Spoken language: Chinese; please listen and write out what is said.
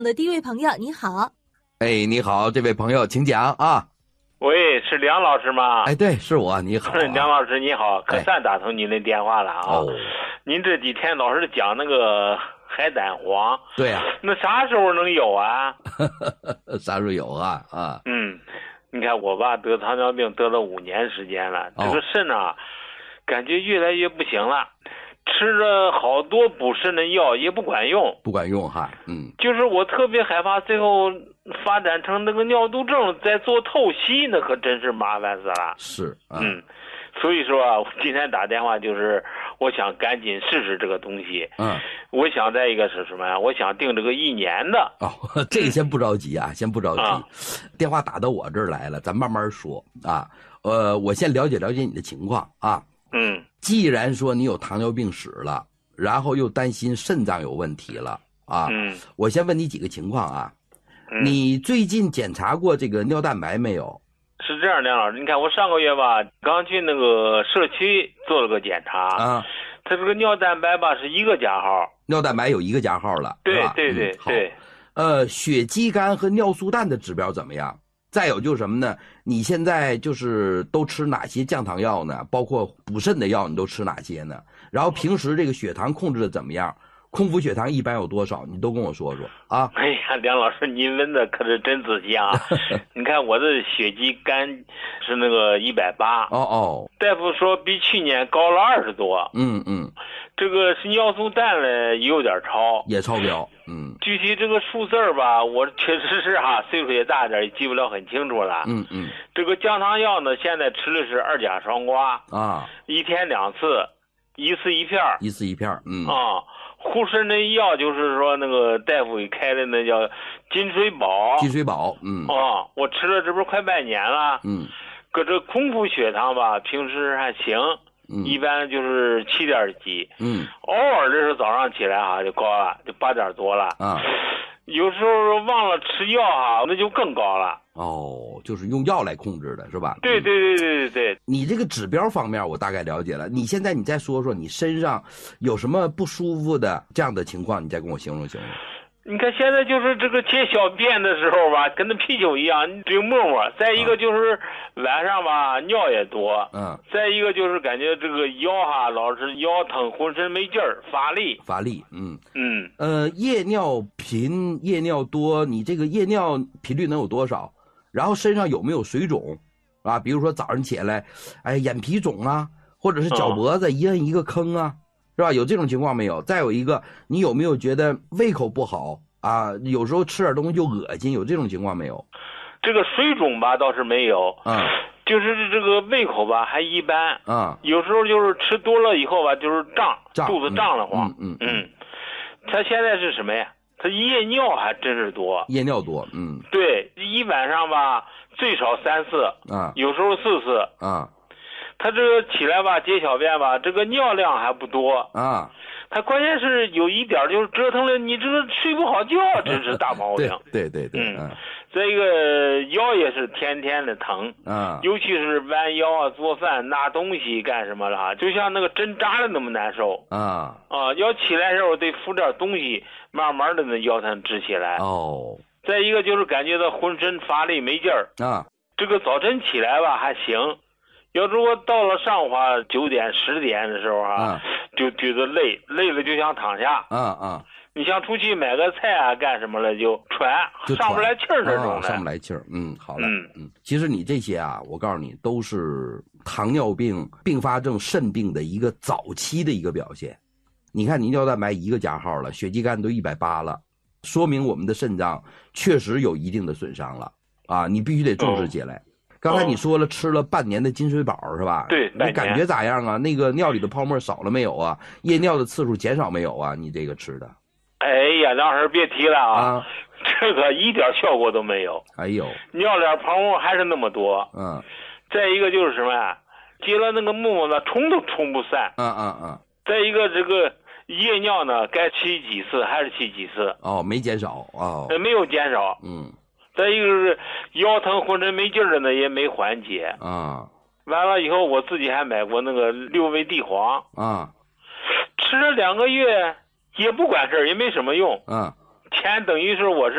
的第一位朋友，你好。 哎，你好，这位朋友，请讲啊。 喂，是梁老师吗？ 哎，对，是我，你好、啊。 梁老师你好，可算打通您的电话了啊。 哦， 您这几天老是讲那个海胆黄， 对啊， 那啥时候能有啊？ 啥时候有啊？啊， 你看我爸得糖尿病得了5年时间了，这个肾啊，感觉越来越不行了。吃了好多补肾的药也不管用， 不管用哈， 就是我特别害怕最后发展成那个尿毒症，再做透析，那可真是麻烦死了。 是， 所以说啊，我今天打电话就是我想赶紧试试这个东西。我想再一个是什么呀？我想定这个1年的。 哦，这个先不着急啊，先不着急。电话打到我这儿来了，咱慢慢说啊。我先了解了解你的情况啊。既然说你有糖尿病史了，然后又担心肾脏有问题了啊，我先问你几个情况啊。你最近检查过这个尿蛋白没有？ 是这样，梁老师，你看我上个月吧，刚去那个社区做了个检查啊，他这个尿蛋白吧是1个加号， 尿蛋白有1个加号了， 对对对对。 血肌酐和尿素氮的指标怎么样？再有就是什么呢？你现在就是都吃哪些降糖药呢？包括补肾的药你都吃哪些呢？然后平时这个血糖控制的怎么样？空腹血糖一般有多少？你都跟我说说啊！ 哎呀，梁老师，您问的可是真仔细啊！你看我的血肌酐是那个180，大夫说比去年高了20多。这个是尿素氮呢，有点超， 也超标。 具体这个数字吧，我确实是岁数也大点，也记不了很清楚了。这个降糖药呢，现在吃的是2甲双胍啊，1天2次，1次1片，1 次1片。 护肾的药就是说那个大夫给开的那叫金水宝。 金水宝， 我吃了这不是快半年了。搁这空腹血糖吧，平时还行。一般就是7点几，偶尔这是早上起来就高了，就8点多了啊。有时候忘了吃药那就更高了。 就是用药来控制的是吧？ 对对对对对对。 你这个指标方面我大概了解了，你现在你再说说你身上有什么不舒服的这样的情况，你再跟我形容形容。 你看现在就是这个解小便的时候吧，跟那啤酒一样，你只有沫沫。再一个就是晚上吧，尿也多。再一个就是感觉这个腰老是腰疼，浑身没劲儿，乏力。 夜尿频、夜尿多，你这个夜尿频率能有多少？然后身上有没有水肿啊？比如说早上起来，眼皮肿啊，或者是脚脖子一摁一个坑啊。是吧？有这种情况没有？再有一个，你有没有觉得胃口不好啊？有时候吃点东西就恶心，有这种情况没有？ 这个水肿吧倒是没有，就是这个胃口吧还一般，有时候就是吃多了以后吧，就是胀，肚子胀得慌，他现在是什么呀？他夜尿还真是多， 夜尿多， 对，一晚上吧最少3次，有时候4次，他这个起来吧，解小便吧，这个尿量还不多他关键是有一点就是折腾了你这个睡不好觉，真是大毛病。 对。 再一个腰也是天天的疼尤其是弯腰做饭拿东西干什么了，就像那个针扎的那么难受要起来的时候得扶点东西，慢慢的那腰才能直起来。再一个就是感觉到浑身乏力没劲儿这个早晨起来吧还行。要如果到了上午9点10点的时候就觉得累了就想躺下你想出去买个菜干什么了就喘上不来气儿那种的上不来气儿。好了。其实你这些我告诉你都是糖尿病并发症肾病的一个早期的一个表现。你看你尿蛋白1个加号了，血肌酐都180了，说明我们的肾脏确实有一定的损伤了你必须得重视起来。刚才你说了吃了半年的金水宝是吧？ 对， 你感觉咋样啊？那个尿里的泡沫少了没有啊？夜尿的次数减少没有啊？你这个吃的？ 哎呀，梁老师别提了这个一点效果都没有。尿里泡沫还是那么多。再一个就是什么呀？结了那个沫沫冲都冲不散。再一个这个夜尿呢，该起几次还是起几次。 没减少没有减少。再一个是腰疼浑身没劲儿的呢，也没缓解完了以后，我自己还买过那个6味地黄吃了2个月也不管事儿，也没什么用钱等于是我是